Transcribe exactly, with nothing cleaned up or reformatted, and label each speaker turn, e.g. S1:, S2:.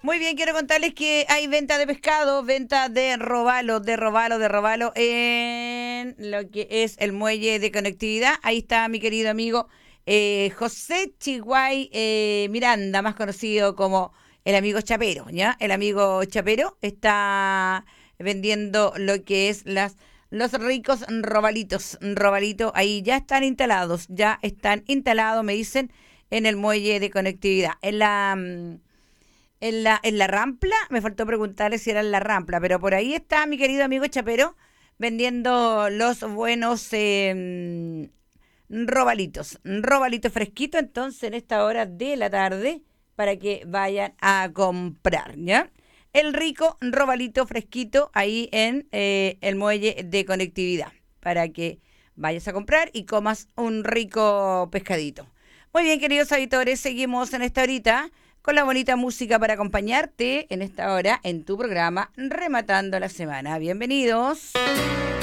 S1: Muy bien, quiero contarles que hay venta de pescado, venta de robalo, de robalo, de robalo en lo que es el muelle de conectividad. Ahí está mi querido amigo eh, José Chiguay eh, Miranda, más conocido como el amigo Chapero, ¿ya? El amigo Chapero está vendiendo lo que es las los ricos robalitos, robalitos, ahí ya están instalados, ya están instalados, me dicen, en el muelle de conectividad. En la mm, en la, en la Rampla, me faltó preguntarle si era en la Rampla, pero por ahí está mi querido amigo Chapero vendiendo los buenos eh, robalitos, robalitos fresquitos, entonces en esta hora de la tarde para que vayan a comprar, ¿ya? El rico robalito fresquito ahí en eh, el muelle de conectividad, para que vayas a comprar y comas un rico pescadito. Muy bien, queridos auditores, seguimos en esta horita con la bonita música para acompañarte en esta hora en tu programa Rematando la Semana. Bienvenidos.